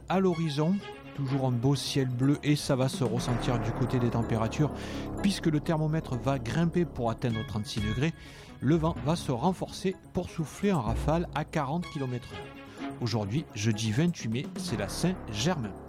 à l'horizon. Toujours un beau ciel bleu et ça va se ressentir du côté des températures puisque le thermomètre va grimper pour atteindre 36 degrés. Le vent va se renforcer pour souffler en rafale à 40 km/h. Aujourd'hui, jeudi 28 mai, c'est la Saint-Germain.